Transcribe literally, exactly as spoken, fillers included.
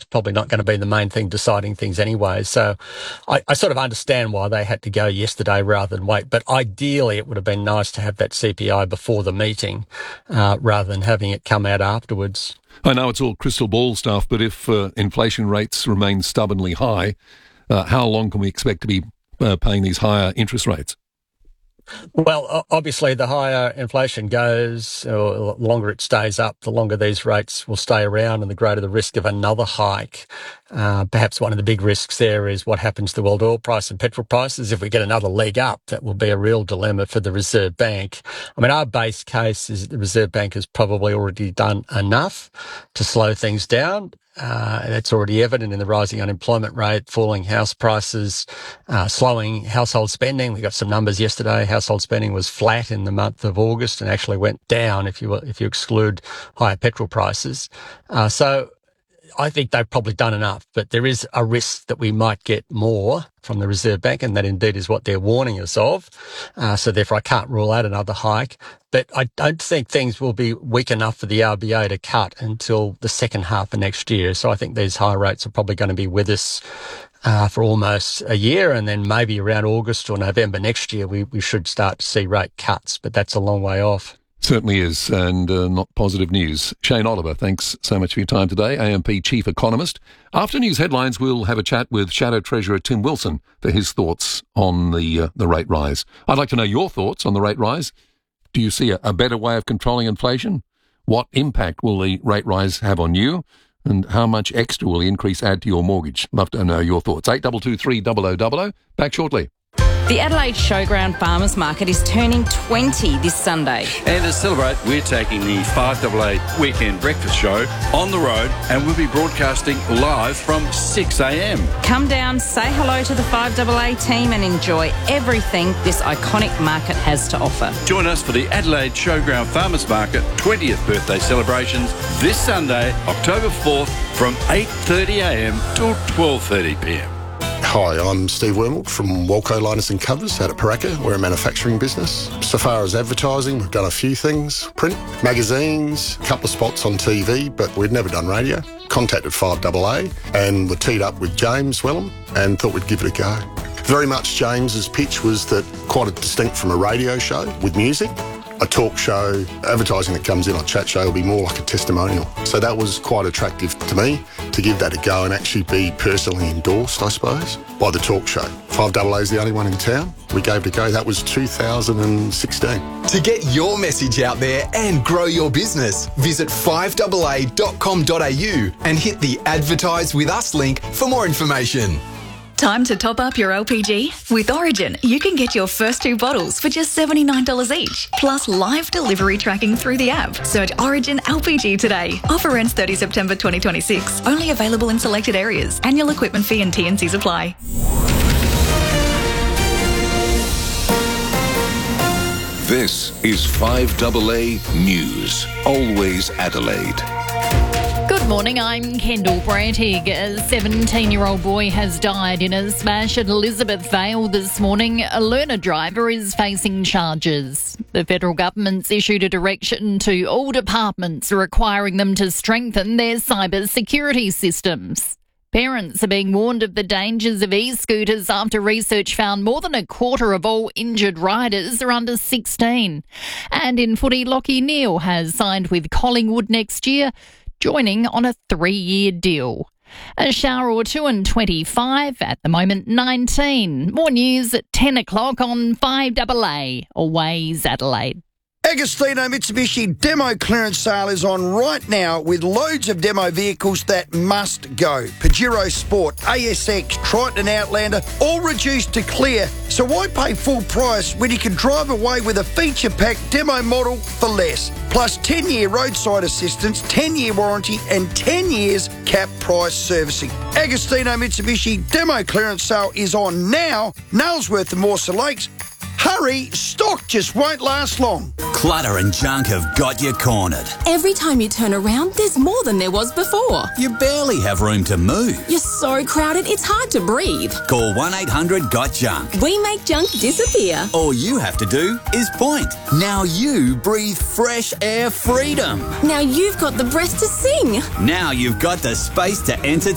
probably not going to be the main thing deciding things anyway. So I, I sort of understand why they had to go yesterday rather than wait. But ideally, it would have been nice to have that C P I before the meeting uh, rather than having it come out afterwards. I know it's all crystal ball stuff, but if uh, inflation rates remain stubbornly high, uh, how long can we expect to be uh, paying these higher interest rates? Well, obviously, the higher inflation goes, or the longer it stays up, the longer these rates will stay around and the greater the risk of another hike. Uh, perhaps one of the big risks there is what happens to world oil price and petrol prices. If we get another leg up, that will be a real dilemma for the Reserve Bank. I mean, our base case is that the Reserve Bank has probably already done enough to slow things down. Uh, that's already evident in the rising unemployment rate, falling house prices, uh, slowing household spending. We got some numbers yesterday. Household spending was flat in the month of August and actually went down if you if you exclude higher petrol prices. Uh, so I think they've probably done enough, but there is a risk that we might get more from the Reserve Bank, and that indeed is what they're warning us of. Uh, so therefore, I can't rule out another hike. But I don't think things will be weak enough for the R B A to cut until the second half of next year. So I think these high rates are probably going to be with us uh, for almost a year, and then maybe around August or November next year, we, we should start to see rate cuts, but that's a long way off. Certainly is, and uh, not positive news. Shane Oliver, thanks so much for your time today, A M P Chief Economist. After news headlines, we'll have a chat with Shadow Treasurer Tim Wilson for his thoughts on the uh, the rate rise. I'd like to know your thoughts on the rate rise. Do you see a, a better way of controlling inflation? What impact will the rate rise have on you? And how much extra will the increase add to your mortgage? Love to know your thoughts. eight two two three zero zero zero zero. Back shortly. The Adelaide Showground Farmers Market is turning twenty this Sunday. And to celebrate, we're taking the five A A Weekend Breakfast Show on the road, and we'll be broadcasting live from six a m. Come down, say hello to the five A A team and enjoy everything this iconic market has to offer. Join us for the Adelaide Showground Farmers Market twentieth birthday celebrations this Sunday, October fourth, from eight thirty a m till twelve thirty p m. Hi, I'm Steve Wormald from Walco Liners and Covers out at Paraka. We're a manufacturing business. So far as advertising, we've done a few things. Print, magazines, a couple of spots on T V, but we'd never done radio. Contacted five A A and were teed up with James Wellham and thought we'd give it a go. Very much James's pitch was that quite distinct from a radio show with music. A talk show, advertising that comes in on chat show will be more like a testimonial. So that was quite attractive to me, to give that a go and actually be personally endorsed, I suppose, by the talk show. five A A is the only one in town. We gave it a go. That was two thousand sixteen. To get your message out there and grow your business, visit five A A dot com dot a u and hit the Advertise With Us link for more information. Time to top up your L P G? With Origin, you can get your first two bottles for just seventy-nine dollars each, plus live delivery tracking through the app. Search Origin L P G today. Offer ends thirtieth September twenty twenty-six. Only available in selected areas. Annual equipment fee and T and Cs apply. This is five A A News. Always Adelaide. Good morning, I'm Kendall Brantig. A seventeen-year-old boy has died in a smash at Elizabeth Vale this morning. A learner driver is facing charges. The federal government's issued a direction to all departments requiring them to strengthen their cyber security systems. Parents are being warned of the dangers of e-scooters after research found more than a quarter of all injured riders are under sixteen. And in footy, Lachie Neale has signed with Collingwood next year, joining on a three-year deal. A shower or two and twenty-five, at the moment nineteen. More news at ten o'clock on five A A, Always Adelaide. Agostino Mitsubishi demo clearance sale is on right now with loads of demo vehicles that must go. Pajero Sport, A S X, Triton and Outlander, all reduced to clear. So why pay full price when you can drive away with a feature-packed demo model for less? Plus ten-year roadside assistance, ten-year warranty and ten years cap price servicing. Agostino Mitsubishi demo clearance sale is on now. Nailsworth and Morsa Lakes. Hurry, stock just won't last long. Clutter and junk have got you cornered. Every time you turn around, there's more than there was before. You barely have room to move. You're so crowded, it's hard to breathe. Call one eight hundred got junk. We make junk disappear. All you have to do is point. Now you breathe fresh air freedom. Now you've got the breath to sing. Now you've got the space to entertain.